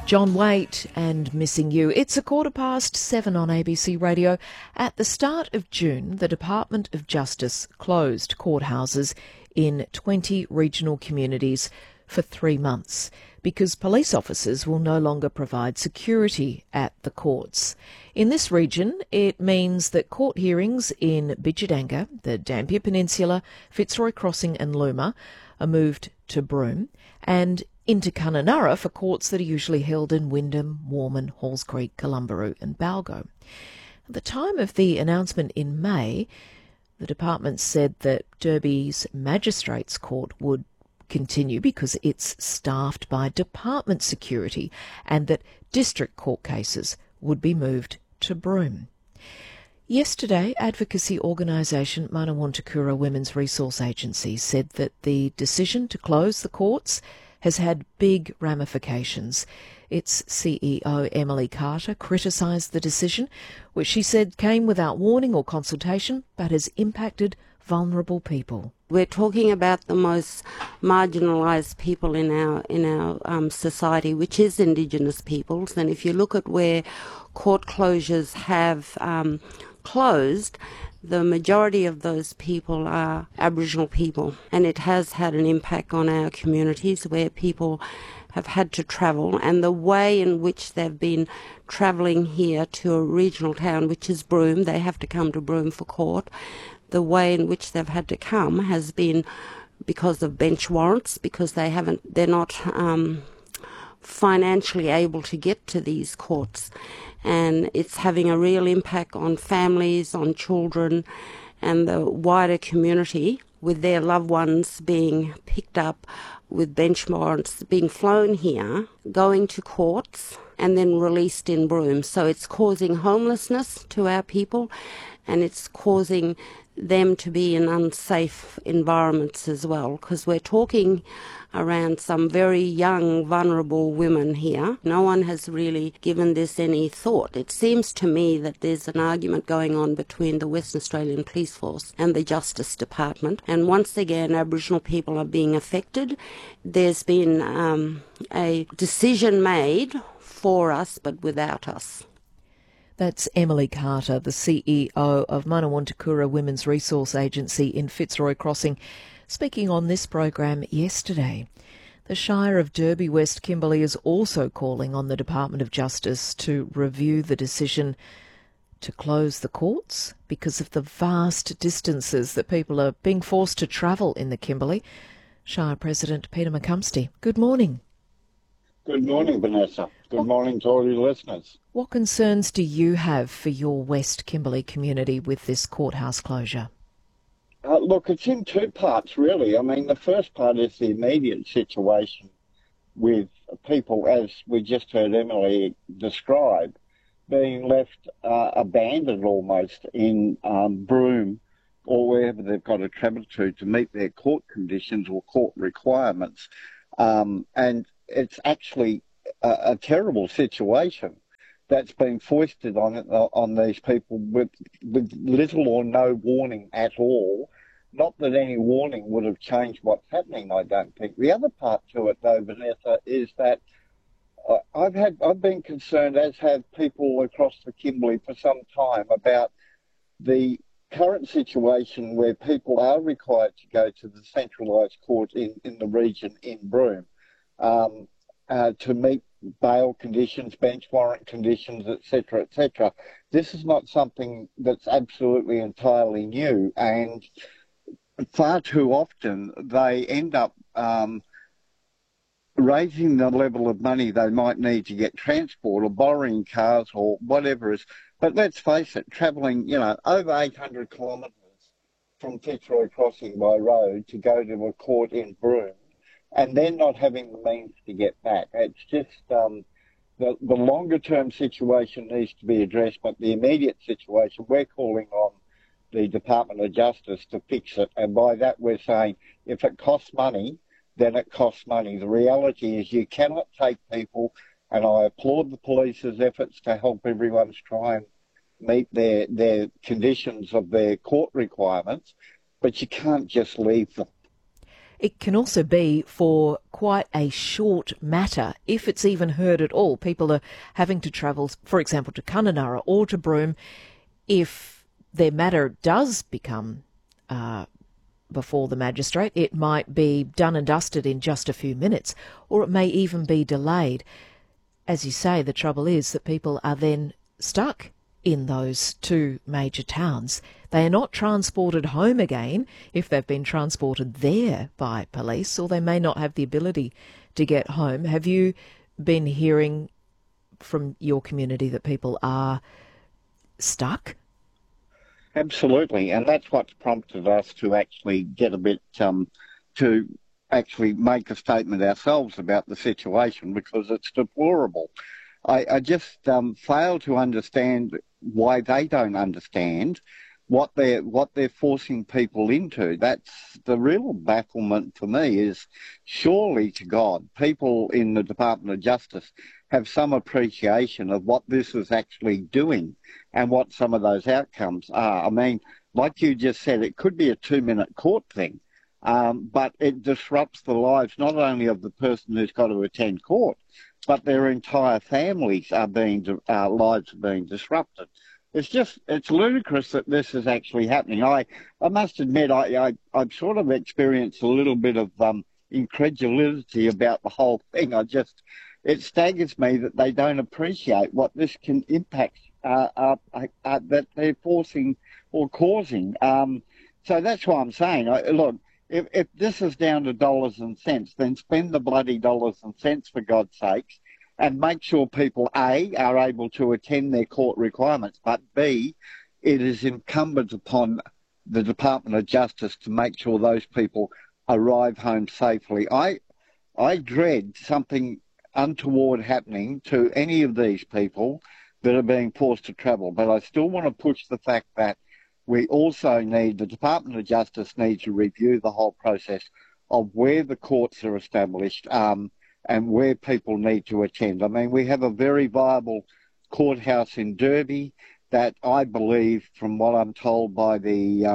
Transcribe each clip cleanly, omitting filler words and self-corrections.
John Waite and Missing You. It's 7:15 on ABC Radio. At the start of June, the Department of Justice closed courthouses in 20 regional communities for 3 months because police officers will no longer provide security at the courts. In this region, it means that court hearings in Bidjidanga, the Dampier Peninsula, Fitzroy Crossing and Luma are moved to Broome, and into Kununurra for courts that are usually held in Wyndham, Warman, Halls Creek, Columbaroo and Balgo. At the time of the announcement in May, the department said that Derby's Magistrates Court would continue because it's staffed by department security and that district court cases would be moved to Broome. Yesterday, advocacy organisation Manawantakura Women's Resource Agency said that the decision to close the courts has had big ramifications. Its CEO, Emily Carter, criticised the decision, which she said came without warning or consultation, but has impacted vulnerable people. We're talking about the most marginalised people in our society, which is Indigenous peoples. And if you look at where court closures have closed, the majority of those people are Aboriginal people, and it has had an impact on our communities where people have had to travel, and the way in which they've been travelling here to a regional town, which is Broome, they have to come to Broome for court. The way in which they've had to come has been because of bench warrants, because they're not financially able to get to these courts. And it's having a real impact on families, on children, and the wider community, with their loved ones being picked up with bench warrants, being flown here, going to courts, and then released in Broome. So it's causing homelessness to our people, and it's causing them to be in unsafe environments as well, because we're talking around some very young, vulnerable women here. No one has really given this any thought. It seems to me that there's an argument going on between the Western Australian Police Force and the Justice Department, and once again Aboriginal people are being affected. There's been a decision made for us but without us. That's Emily Carter, the CEO of Manawantakura Women's Resource Agency in Fitzroy Crossing, speaking on this program yesterday. The Shire of Derby West Kimberley is also calling on the Department of Justice to review the decision to close the courts because of the vast distances that people are being forced to travel in the Kimberley. Shire President Peter McCumsty, good morning. Good morning, Vanessa. Good morning to all your listeners. What concerns do you have for your West Kimberley community with this courthouse closure? Look, it's in two parts, really. I mean, the first part is the immediate situation with people, as we just heard Emily describe, being left abandoned almost in Broome or wherever they've got to travel to meet their court conditions or court requirements. And it's actually a terrible situation that's been foisted on these people with little or no warning at all. Not that any warning would have changed what's happening, I don't think. The other part to it, though, Vanessa, is that I've been concerned, as have people across the Kimberley for some time, about the current situation where people are required to go to the centralised court in the region in Broome to meet bail conditions, bench warrant conditions, etc., etc. This is not something that's absolutely entirely new, and far too often they end up raising the level of money they might need to get transport or borrowing cars or whatever is. But let's face it, travelling, over 800 kilometres from Fitzroy Crossing by road to go to a court in Broome, and then not having the means to get back. It's just the longer-term situation needs to be addressed, but the immediate situation, we're calling on the Department of Justice to fix it. And by that, we're saying if it costs money, then it costs money. The reality is you cannot take people, and I applaud the police's efforts to help everyone try and meet their conditions of their court requirements, but you can't just leave them. it can also be for quite a short matter, if it's even heard at all. People are having to travel, for example, to Kununurra or to Broome. If their matter does become before the magistrate, it might be done and dusted in just a few minutes, or it may even be delayed. As you say, the trouble is that people are then stuck in those two major towns. They are not transported home again if they've been transported there by police, or they may not have the ability to get home. Have you been hearing from your community that people are stuck? Absolutely, and that's what's prompted us to actually get a bit to actually make a statement ourselves about the situation, because it's deplorable. I just fail to understand why they don't understand what they're forcing people into. That's the real bafflement for me. Is surely to God, people in the Department of Justice have some appreciation of what this is actually doing and what some of those outcomes are. I mean, like you just said, it could be a 2-minute court thing, but it disrupts the lives not only of the person who's got to attend court, but their entire families are lives are being disrupted. It's ludicrous that this is actually happening. I must admit, I've sort of experienced a little bit of incredulity about the whole thing. It staggers me that they don't appreciate what this can impact that they're forcing or causing. So that's why I'm saying, look, if this is down to dollars and cents, then spend the bloody dollars and cents, for God's sakes, and make sure people, A, are able to attend their court requirements, but B, it is incumbent upon the Department of Justice to make sure those people arrive home safely. I dread something untoward happening to any of these people that are being forced to travel, but I still want to push the fact that we also the Department of Justice needs to review the whole process of where the courts are established, and where people need to attend. I mean, we have a very viable courthouse in Derby that I believe, from what I'm told by the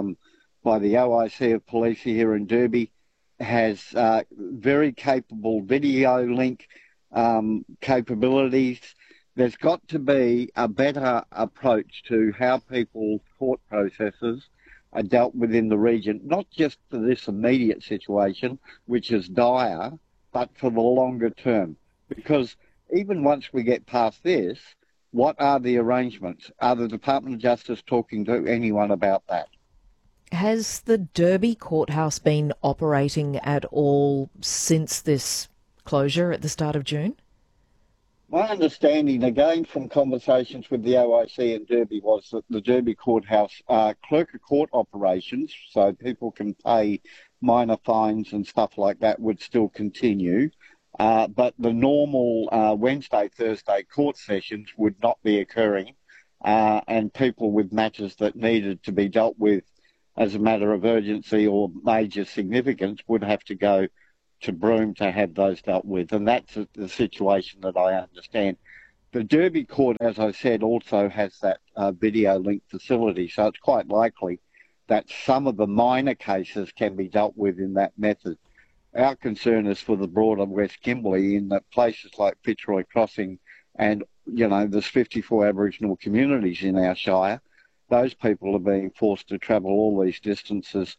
OIC of Police here in Derby, has very capable video link capabilities. There's got to be a better approach to how people's court processes are dealt with in the region, not just for this immediate situation, which is dire, but for the longer term. Because even once we get past this, what are the arrangements? Are the Department of Justice talking to anyone about that? Has the Derby courthouse been operating at all since this closure at the start of June? My understanding, again from conversations with the OIC in Derby, was that the Derby courthouse clerk of court operations, so people can pay minor fines and stuff like that, would still continue. But the normal Wednesday, Thursday court sessions would not be occurring, and people with matters that needed to be dealt with as a matter of urgency or major significance would have to go to Broome to have those dealt with. And that's the situation that I understand. The Derby court, as I said, also has that video link facility, so it's quite likely that some of the minor cases can be dealt with in that method. Our concern is for the broader West Kimberley, in that places like Fitzroy Crossing and, there's 54 Aboriginal communities in our shire. Those people are being forced to travel all these distances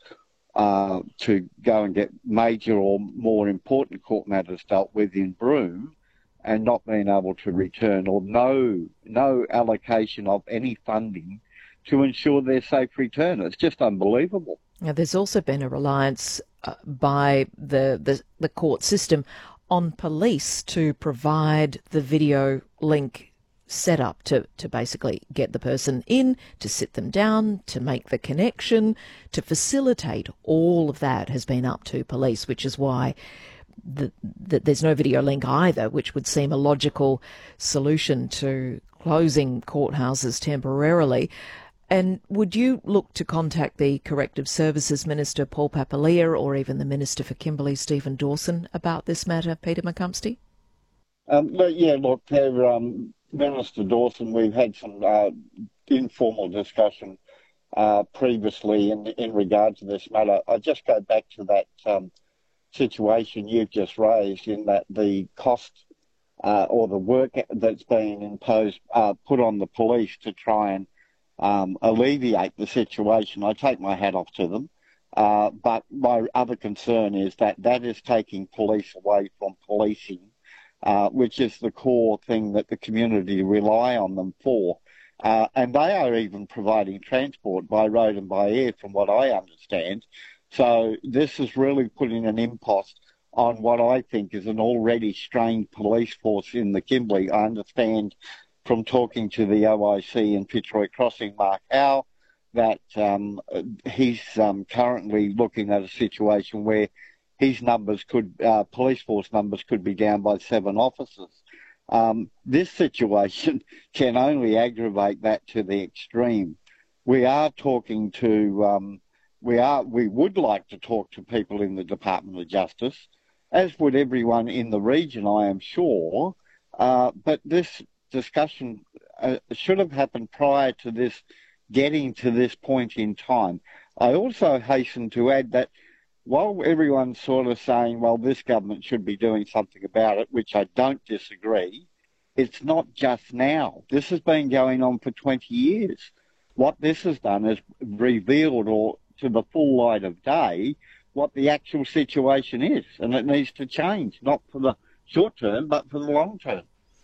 to go and get major or more important court matters dealt with in Broome, and not being able to return, or no allocation of any funding to ensure their safe return. It's just unbelievable. Now, there's also been a reliance by the court system on police to provide the video link set up to basically get the person in, to sit them down, to make the connection, to facilitate. All of that has been up to police, which is why there's no video link either, which would seem a logical solution to closing courthouses temporarily. And would you look to contact the Corrective Services Minister, Paul Papalia, or even the Minister for Kimberley, Stephen Dawson, about this matter, Peter McCumpsty? Look, Minister Dawson, we've had some informal discussion previously in regard to this matter. I just go back to that situation you've just raised, in that the cost or the work that's being imposed, put on the police to try and alleviate the situation. I take my hat off to them. But my other concern is that that is taking police away from policing, which is the core thing that the community rely on them for. And they are even providing transport by road and by air, from what I understand. So this is really putting an impost on what I think is an already strained police force in the Kimberley. I understand from talking to the OIC in Fitzroy Crossing, Mark Howe, that he's currently looking at a situation where his numbers police force numbers could be down by 7 officers. This situation can only aggravate that to the extreme. We are talking to, we would like to talk to people in the Department of Justice, as would everyone in the region, I am sure. But this discussion should have happened prior to this getting to this point in time. I also hasten to add that while everyone's sort of saying, well, this government should be doing something about it, which I don't disagree, it's not just now. This has been going on for 20 years. What this has done is revealed, or to the full light of day, what the actual situation is, and it needs to change, not for the short term, but for the long term.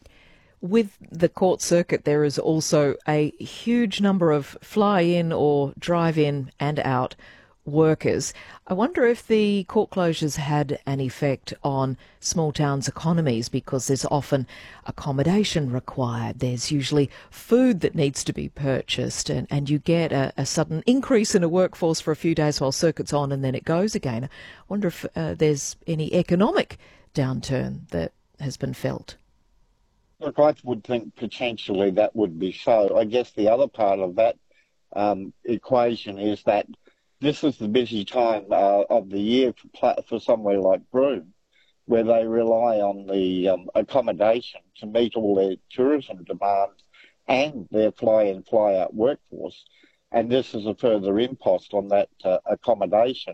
With the court circuit, there is also a huge number of fly-in or drive-in and out workers. I wonder if the court closures had an effect on small towns' economies, because there's often accommodation required. There's usually food that needs to be purchased, and you get a sudden increase in a workforce for a few days while circuit's on, and then it goes again. I wonder if there's any economic downturn that has been felt. Look, I would think potentially that would be so. I guess the other part of that equation is that this is the busy time of the year for somewhere like Broome, where they rely on the accommodation to meet all their tourism demands and their fly-in, fly-out workforce. And this is a further impost on that accommodation,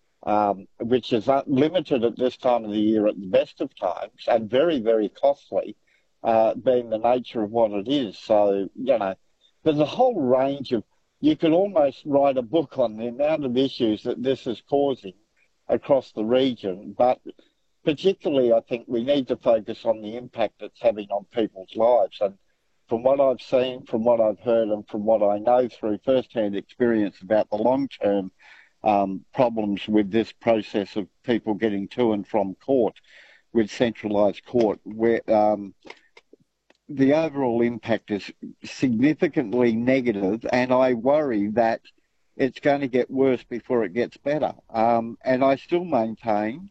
which is limited at this time of the year at the best of times, and very, very costly. Being the nature of what it is. So, there's a whole range of, you could almost write a book on the amount of issues that this is causing across the region. But particularly, I think we need to focus on the impact it's having on people's lives. And from what I've seen, from what I've heard, and from what I know through first-hand experience about the long-term problems with this process of people getting to and from court, with centralised court, where the overall impact is significantly negative, and I worry that it's going to get worse before it gets better. And I still maintain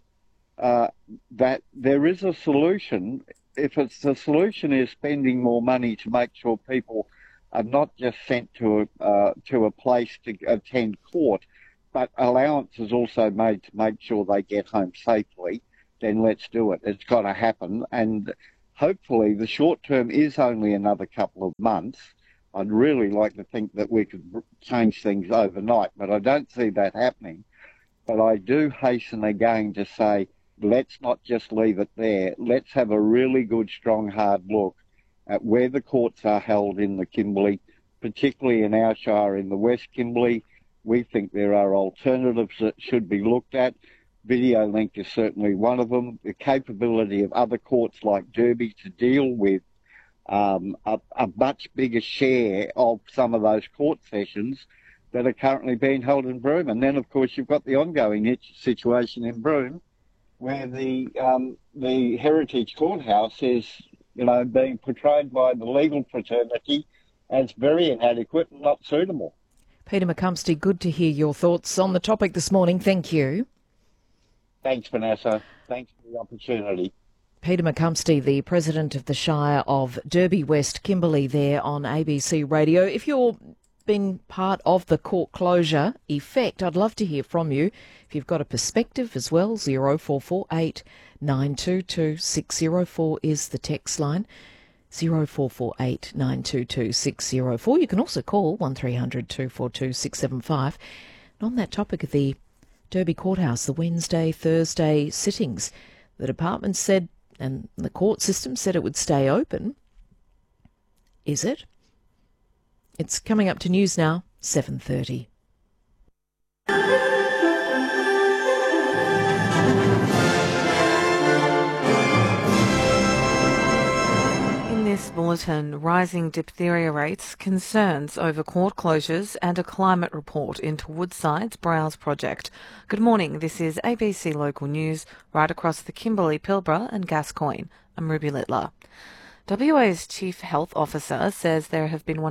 that there is a solution. If the solution is spending more money to make sure people are not just sent to a place to attend court, but allowance is also made to make sure they get home safely, then let's do it. It's got to happen. And hopefully the short term is only another couple of months. I'd really like to think that we could change things overnight, but I don't see that happening. But I do hasten again to say, let's not just leave it there. Let's have a really good, strong, hard look at where the courts are held in the Kimberley, particularly in our shire in the West Kimberley. We think there are alternatives that should be looked at. VideoLink is certainly one of them. The capability of other courts like Derby to deal with a much bigger share of some of those court sessions that are currently being held in Broome. And then, of course, you've got the ongoing situation in Broome, where the Heritage Courthouse is, being portrayed by the legal fraternity as very inadequate and not suitable. Peter McCumsty, good to hear your thoughts on the topic this morning. Thank you. Thanks, Vanessa. Thanks for the opportunity. Peter McCumsty, the President of the Shire of Derby West Kimberley, there on ABC Radio. If you're been part of the court closure effect, I'd love to hear from you. If you've got a perspective as well, 0448 922 604 is the text line. 0448 922 604. You can also call 1300 242 675. And on that topic of the Derby Courthouse, the Wednesday, Thursday sittings. The department said, and the court system said, it would stay open. Is it? It's coming up to news now, 7:30. In this bulletin, rising diphtheria rates, concerns over court closures and a climate report into Woodside's Browse project. Good morning, this is ABC Local News, right across the Kimberley, Pilbara and Gascoyne. I'm Ruby Littler. WA's Chief Health Officer says there have been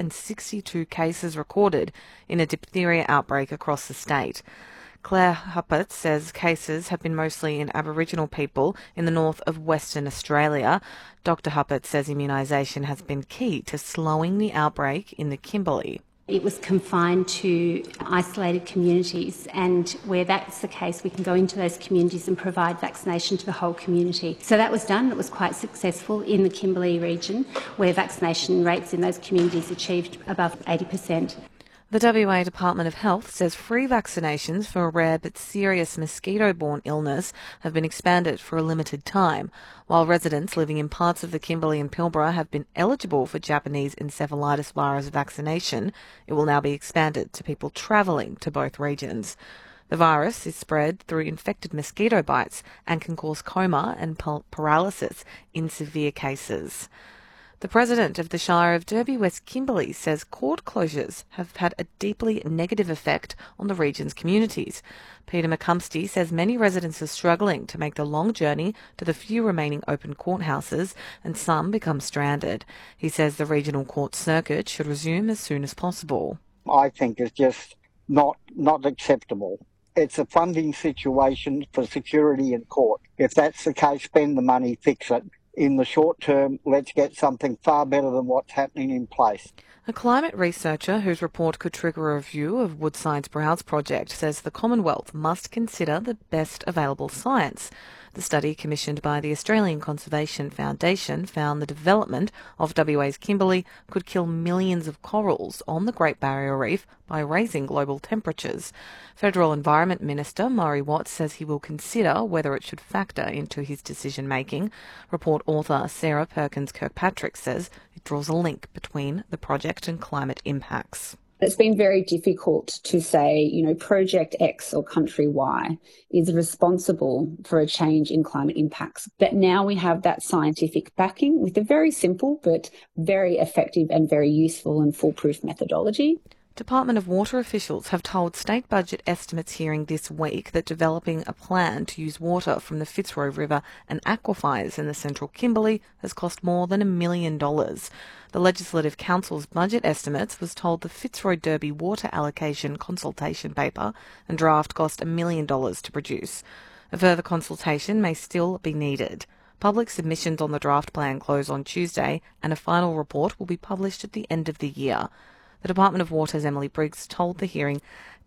162 cases recorded in a diphtheria outbreak across the state. Claire Huppert says cases have been mostly in Aboriginal people in the north of Western Australia. Dr Huppert says immunisation has been key to slowing the outbreak in the Kimberley. It was confined to isolated communities, and where that's the case, we can go into those communities and provide vaccination to the whole community. So that was done. It was quite successful in the Kimberley region, where vaccination rates in those communities achieved above 80%. The WA Department of Health says free vaccinations for a rare but serious mosquito-borne illness have been expanded for a limited time. While residents living in parts of the Kimberley and Pilbara have been eligible for Japanese encephalitis virus vaccination, it will now be expanded to people travelling to both regions. The virus is spread through infected mosquito bites and can cause coma and paralysis in severe cases. The president of the Shire of Derby West Kimberley says court closures have had a deeply negative effect on the region's communities. Peter McCumsty says many residents are struggling to make the long journey to the few remaining open courthouses, and some become stranded. He says the regional court circuit should resume as soon as possible. I think it's just not acceptable. It's a funding situation for security in court. If that's the case, spend the money, fix it. In the short term, let's get something far better than what's happening in place. A climate researcher whose report could trigger a review of Woodside's Browse project says the Commonwealth must consider the best available science. The study commissioned by the Australian Conservation Foundation found the development of WA's Kimberley could kill millions of corals on the Great Barrier Reef by raising global temperatures. Federal Environment Minister Murray Watts says he will consider whether it should factor into his decision-making. Report author Sarah Perkins Kirkpatrick says it draws a link between the project and climate impacts. It's been very difficult to say, Project X or Country Y is responsible for a change in climate impacts. But now we have that scientific backing with a very simple but very effective and very useful and foolproof methodology. Department of Water officials have told state budget estimates hearing this week that developing a plan to use water from the Fitzroy River and aquifers in the central Kimberley has cost more than $1 million. The Legislative Council's budget estimates was told the Fitzroy Derby water allocation consultation paper and draft cost $1 million to produce. A further consultation may still be needed. Public submissions on the draft plan close on Tuesday, and a final report will be published at the end of the year. The Department of Water's Emily Briggs told the hearing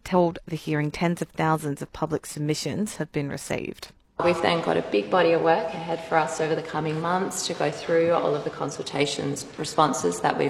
tens of thousands of public submissions have been received. We've then got a big body of work ahead for us over the coming months to go through all of the consultations responses that we've